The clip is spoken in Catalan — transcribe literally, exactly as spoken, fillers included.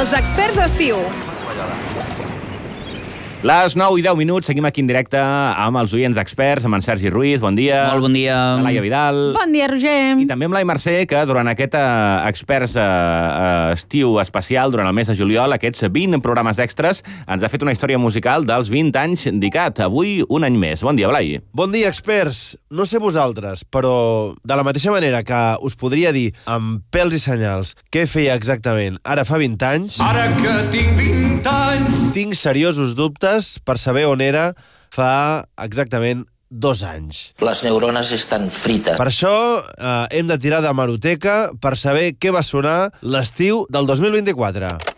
Els experts d'estiu. Les nou i deu minuts, seguim aquí en directe amb els oients experts, amb en Sergi Ruiz, bon dia. Molt bon dia. La Laia Vidal. Bon dia, Roger. I també amb l'Ai Mercè, que durant aquest uh, experts uh, estiu especial, durant el mes de juliol, aquests vint programes extras, ens ha fet una història musical dels vint anys d'ICAT. Avui, un any més. Bon dia, Blai. Bon dia, experts. No sé vosaltres, però de la mateixa manera que us podria dir amb pèls i senyals què feia exactament ara fa vint anys, Ara que tinc vint anys, tinc seriosos dubtes per saber on era fa exactament dos anys. Les neurones estan frites. Per això eh, hem de tirar de hemeroteca per saber què va sonar l'estiu del dos mil vint-i-quatre.